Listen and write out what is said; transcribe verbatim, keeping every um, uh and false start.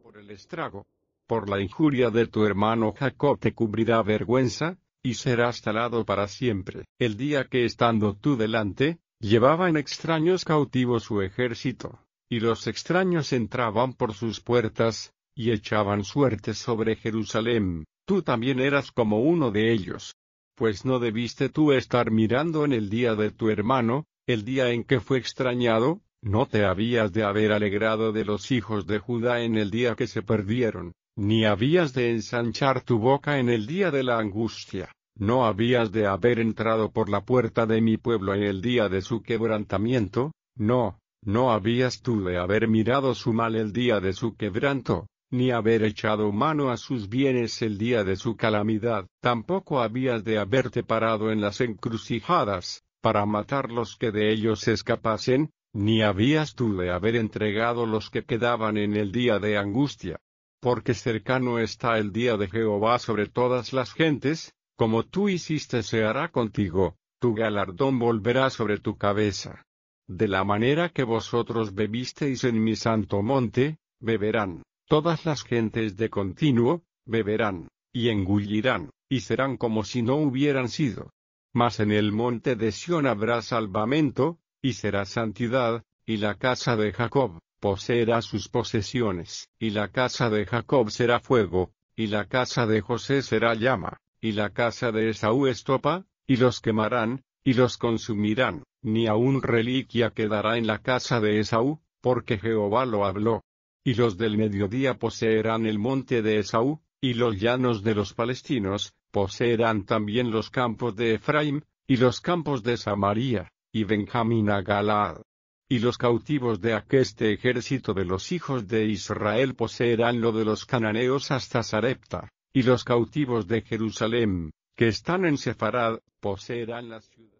por el estrago. Por la injuria de tu hermano Jacob te cubrirá vergüenza, y serás talado para siempre. El día que estando tú delante, llevaban extraños cautivos su ejército, y los extraños entraban por sus puertas, y echaban suertes sobre Jerusalén, tú también eras como uno de ellos. Pues no debiste tú estar mirando en el día de tu hermano, el día en que fue extrañado, no te habías de haber alegrado de los hijos de Judá en el día que se perdieron, ni habías de ensanchar tu boca en el día de la angustia, no habías de haber entrado por la puerta de mi pueblo en el día de su quebrantamiento, no, no habías tú de haber mirado su mal el día de su quebranto, ni haber echado mano a sus bienes el día de su calamidad, tampoco habías de haberte parado en las encrucijadas, para matar los que de ellos escapasen, ni habías tú de haber entregado los que quedaban en el día de angustia. Porque cercano está el día de Jehová sobre todas las gentes, como tú hiciste se hará contigo, tu galardón volverá sobre tu cabeza. De la manera que vosotros bebisteis en mi santo monte, beberán. Todas las gentes de continuo, beberán, y engullirán, y serán como si no hubieran sido. Mas en el monte de Sión habrá salvamento, y será santidad, y la casa de Jacob poseerá sus posesiones. Y la casa de Jacob será fuego, y la casa de José será llama, y la casa de Esaú estopa, y los quemarán, y los consumirán, ni aun reliquia quedará en la casa de Esaú, porque Jehová lo habló. Y los del mediodía poseerán el monte de Esaú, y los llanos de los palestinos, poseerán también los campos de Efraín, y los campos de Samaria, y Benjamín a Galaad. Y los cautivos de aqueste ejército de los hijos de Israel poseerán lo de los cananeos hasta Sarepta, y los cautivos de Jerusalén, que están en Sefarad, poseerán las ciudades.